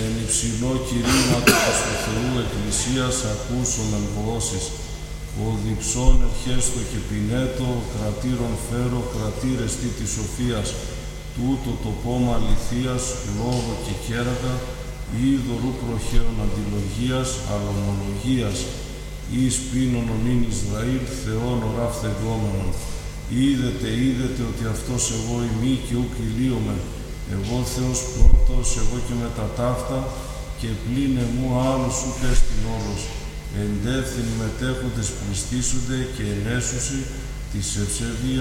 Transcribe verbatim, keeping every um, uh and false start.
εν υψηλό κηρύγματο του Θεού Εκκλησίας ακούσομεν βοώσεις. Ο διψών ευχέστο και πινέτο, κρατήρων φέρω, κρατήρες τι της σοφίας, τούτο το πόμα αληθείας, λόγο και κέρατα, ή δωρού προχαίων αντιλογίας, αλλομολογίας, εις πίνων ονειν Ισραήλ, Θεόν ορά φθεγόμενον. Είδετε, είδετε ότι αυτός εγώ ημί και ουκ ηλίωμαι, εγώ Θεός πρώτος, εγώ και μετά ταύτα, και πλην εμού άλλος ουκ έστιν όλος. Εντεύθυν μετέχοντες πληστήσονται και ενέσουσι της ευσεβίας